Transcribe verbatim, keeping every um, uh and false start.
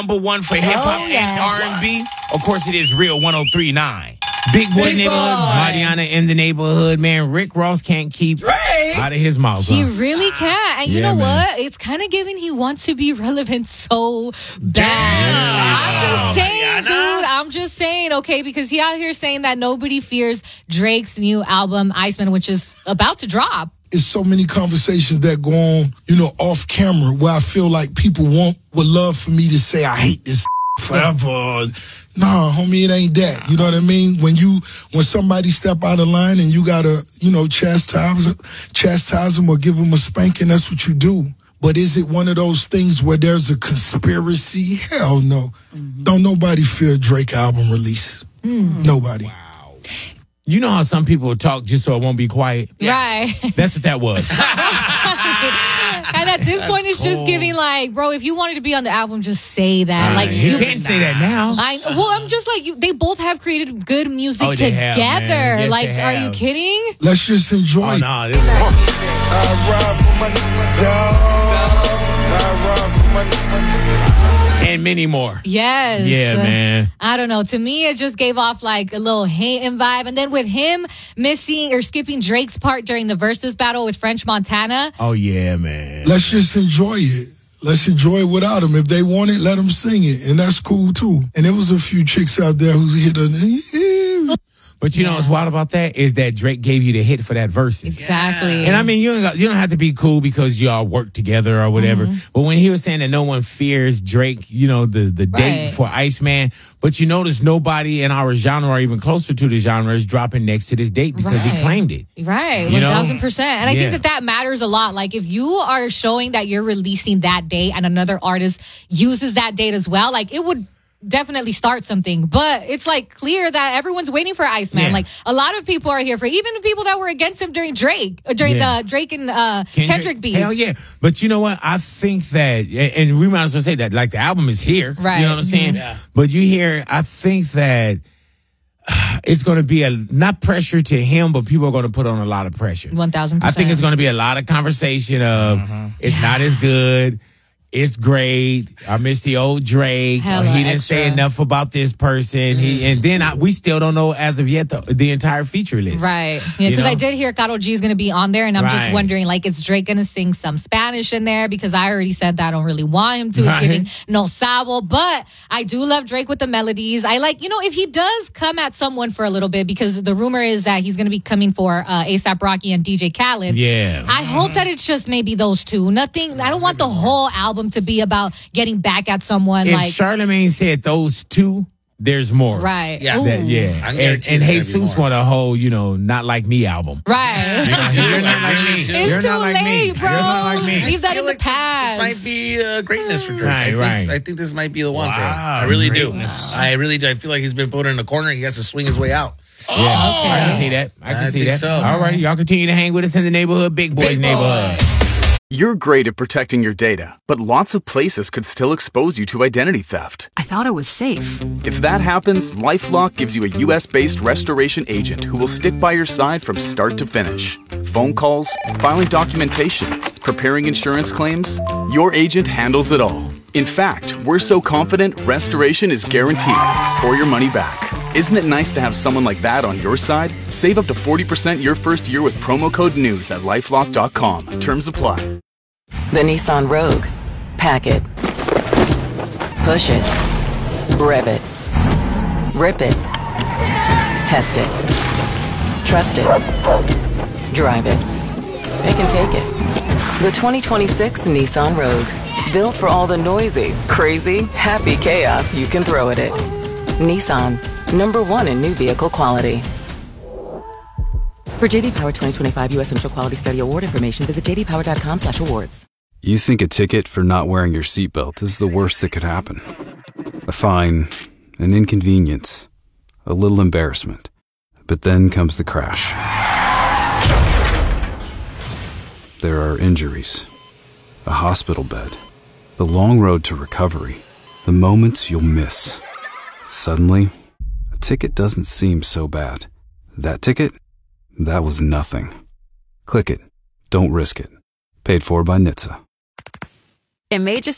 Number one for hip-hop Oh, yeah. and R and B. Of course, it is Real one oh three point nine. Big Boy Big Neighborhood, Boy. Mariana in the Neighborhood, man. Rick Ross can't keep Drake. out of his mouth. He huh? really can. And you Yeah, know man. what? It's kind of giving he wants to be relevant so bad. Yeah. I'm just saying, Mariana. dude. I'm just saying, okay, because he out here saying that nobody fears Drake's new album, Iceman, which is about to drop. It's so many conversations that go on, you know, off camera where I feel like people want would love for me to say I hate this forever. Nah, homie, it ain't that. You know what I mean? When you when somebody step out of line and you gotta, you know, chastise chastise them or give them a spanking, that's what you do. But is it one of those things where there's a conspiracy? Hell no. Mm-hmm. Don't nobody fear Drake album release. Mm-hmm. Nobody. Wow. You know how some people talk just so it won't be quiet? Right. That's what that was. And at this point, it's just giving like, bro, if you wanted to be on the album, just say that. Right. Like, He you can't say that now. I, well, I'm just like, you, they both have created good music Oh, they together. have, man. Yes, like, they are you have. kidding? Let's just enjoy Oh, it. no. This I ride for my dog. I ride for my and many more. Yes. Yeah, man. I don't know. To me, it just gave off like a little hating vibe. And then with him missing or skipping Drake's part during the Versus battle with French Montana. Oh, yeah, man. Let's just enjoy it. Let's enjoy it without them. If they want it, let them sing it. And that's cool, too. And there was a few chicks out there who hit a... But you know what's wild about that is that Drake gave you the hit for that verses. Exactly. And I mean, you don't, got- you don't have to be cool because y'all work together or whatever. Mm-hmm. But when he was saying that no one fears Drake, you know, the, the date Right. for Iceman, but you notice nobody in our genre or even closer to the genre is dropping next to this date because Right. he claimed it. Right, You one know? thousand percent. And I Yeah. think that that matters a lot. Like, if you are showing that you're releasing that date and another artist uses that date as well, like, it would definitely start something. But it's, like, clear that everyone's waiting for Iceman. Yeah. Like, a lot of people are here for, even the people that were against him during Drake, uh, during Yeah. the Drake and uh, Kendrick, beef. Hell yeah. But you know what? I think that, and we might as well say that, like, the album is here. Right. You know what I'm saying? Yeah. But you hear, I think that uh, it's going to be a, not pressure to him, but people are going to put on a lot of pressure. one thousand I percent. think it's going to be a lot of conversation of, Mm-hmm. it's not as good. It's great. I miss the old Drake. Hella Or he didn't extra. say enough about this person. He and then I, we still don't know as of yet the, the entire feature list. Right. Yeah, You because know? I did hear Karol G is going to be on there, and I'm Right. just wondering, like, is Drake going to sing some Spanish in there? Because I already said that I don't really want him to. Right. It's giving no sabo. But I do love Drake with the melodies. I like, you know, if he does come at someone for a little bit, because the rumor is that he's going to be coming for uh, A$AP Rocky and D J Khaled. Yeah. I hope that it's just maybe those two. Nothing. I don't want the whole album to be about getting back at someone. If like, Charlamagne said those two, there's more. right. Yeah. Ooh. That, yeah. I And, guarantee and there's gonna be Jesus more. want a whole, you know, Not Like Me album. Right. You're not like me. It's You're too not like me. late, bro. You're not like me. Leave that I feel in the like this- past. This, might be uh, greatness for Drake. Right, I think, right. I think this might be the one for him. Wow, I really greatness. do. I really do. I feel like he's been put in a corner. He has to swing his way out. Yeah. I can see that. I can I see think that. so. All right. Y'all continue to hang with us in the neighborhood, Big Boys Big Boy. neighborhood. You're great at protecting your data, but lots of places could still expose you to identity theft. I thought it was safe. If that happens, LifeLock gives you a U S-based restoration agent who will stick by your side from start to finish. Phone calls, filing documentation, preparing insurance claims, your agent handles it all. In fact, we're so confident restoration is guaranteed or your money back. Isn't it nice to have someone like that on your side? Save up to forty percent your first year with promo code NEWS at lifelock dot com. Terms apply. The Nissan Rogue. Pack it. Push it. Rev it. Rip it. Test it. Trust it. Drive it. It can take it. The twenty twenty-six Nissan Rogue. Built for all the noisy, crazy, happy chaos you can throw at it. Nissan. Number one in new vehicle quality. For J D Power twenty twenty-five U S Initial Quality Study Award information, visit j d power dot com slash awards. You think a ticket for not wearing your seatbelt is the worst that could happen. A fine, an inconvenience, a little embarrassment. But then comes the crash. There are injuries, a hospital bed, the long road to recovery, the moments you'll miss. Suddenly, a ticket doesn't seem so bad. That ticket? That was nothing. Click it. Don't risk it. Paid for by N H T S A. It may just